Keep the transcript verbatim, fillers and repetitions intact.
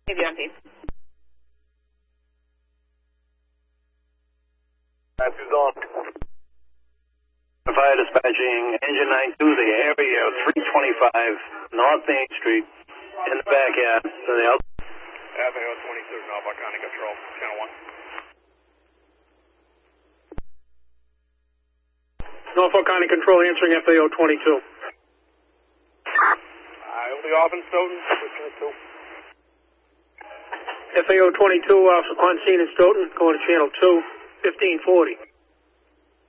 Maybe on tape. Matthews on. Fire dispatching, engine nine two, the area of three twenty-five North Main Street, in the backyard. So the F A O twenty-two, Norfolk County Control, channel one. Norfolk County Control answering F A O twenty-two. I'll be off in Stoughton, switching to two. F A O twenty-two uh, on scene in Stoughton, going to channel two, fifteen forty.